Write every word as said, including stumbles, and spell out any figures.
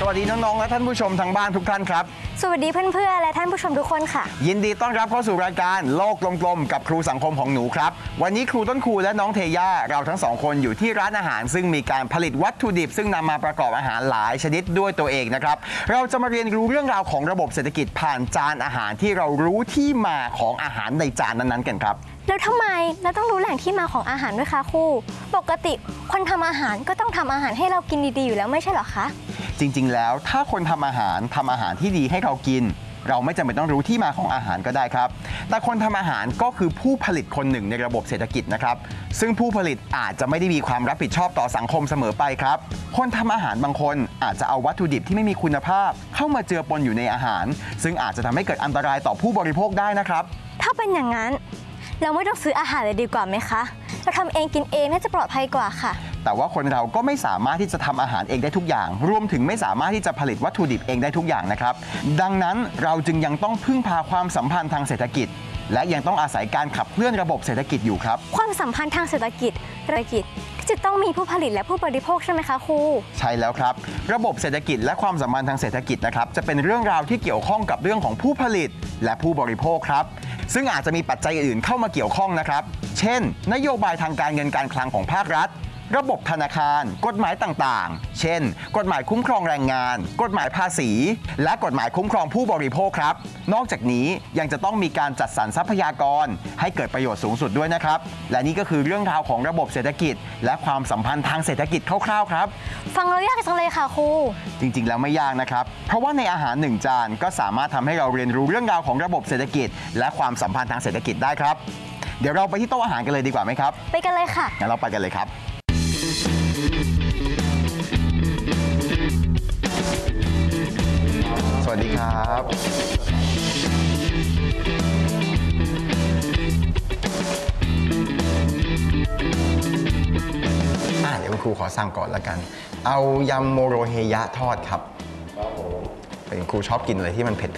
วัสดีน้องๆและท่านผู้ชมทางบ้านทุกท่านครับสวัสดีเพื่อนๆและท่านผู้ชมทุกคนค่ะยินดีต้อนรับเข้าสู่รายการโลกกลมๆกับครูสังคมของหนูครับวันนี้ครูต้นครูและน้องเทย่าเราทั้งสองคนอยู่ที่ร้านอาหารซึ่งมีการผลิตวัตถุดิบซึ่งนำมาประกอบอาหารหลายชนิดด้วยตัวเองนะครับเราจะมาเรียนรู้เรื่องราวของระบบเศรษฐกิจผ่านจานอาหารที่เรารู้ที่มาของอาหารในจานนั้นๆกันครับแล้วทำไมเราต้องรู้แหล่งที่มาของอาหารด้วยคะครูปกติคนทำอาหารก็ต้องทำอาหารให้เรากินดีๆอยู่แล้วไม่ใช่หรอคะจริงๆแล้วถ้าคนทำอาหารทำอาหารที่ดีให้เรากินเราไม่จำเป็นต้องรู้ที่มาของอาหารก็ได้ครับแต่คนทำอาหารก็คือผู้ผลิตคนหนึ่งในระบบเศรษฐกิจนะครับซึ่งผู้ผลิตอาจจะไม่ได้มีความรับผิดชอบต่อสังคมเสมอไปครับคนทำอาหารบางคนอาจจะเอาวัตถุดิบที่ไม่มีคุณภาพเข้ามาเจือปนอยู่ในอาหารซึ่งอาจจะทำให้เกิดอันตรายต่อผู้บริโภคได้นะครับถ้าเป็นอย่างนั้นเราไม่ต้องซื้ออาหารเลยดีกว่าไหมคะเราทำเองกินเองน่าจะปลอดภัยกว่าค่ะแต่ว่าคนเราก็ไม่สามารถที่จะทำอาหารเองได้ทุกอย่างรวมถึงไม่สามารถที่จะผลิตวัตถุดิบเองได้ทุกอย่างนะครับดังนั้นเราจึงยังต้องพึ่งพาความสัมพันธ์ทางเศรษฐกิจและยังต้องอาศัยการขับเคลื่อนระบบเศรษฐกิจอยู่ครับความสัมพันธ์ทางเศรษฐกิจเศรษฐกิจจะต้องมีผู้ผลิตและผู้บริโภคใช่ไหมคะครูใช่แล้วครับระบบเศรษฐกิจและความสัมพันธ์ทางเศรษฐกิจนะครับจะเป็นเรื่องราวที่เกี่ยวข้องกับเรื่องของผู้ผลิตและผู้บริโภคครับซึ่งอาจจะมีปัจจัยอื่นเข้ามาเกี่ยวข้องนะครับเช่นนโยบายทางการเงินการคลังของภาครัฐระบบธนาคารกฎหมายต่างๆเช่นกฎหมายคุ้มครองแรงงานกฎหมายภาษีและกฎหมายคุ้มครองผู้บริโภคครับนอกจากนี้ยังจะต้องมีการจัดสรรทรัพยากรให้เกิดประโยชน์สูงสุดด้วยนะครับและนี่ก็คือเรื่องราวของระบบเศรษฐกิจและความสัมพันธ์ทางเศรษฐกิจคร่าวๆครับฟังแล้วยากจังเลยค่ะครูจริงๆแล้วไม่ยากนะครับเพราะว่าในอาหารหนึ่งจานก็สามารถทำให้เราเรียนรู้เรื่องราวของระบบเศรษฐกิจและความสัมพันธ์ทางเศรษฐกิจได้ครับเดี๋ยวเราไปที่โต๊ะอาหารกันเลยดีกว่าไหมครับไปกันเลยค่ะงั้นเราไปกันเลยครับสวัสดีครับอ่าเดี๋ยวคุณครูขอสั่งก่อนละกันเอายำโมโรเฮยะทอดครับเป็นครูชอบกินอะไรที่มันเผ็ด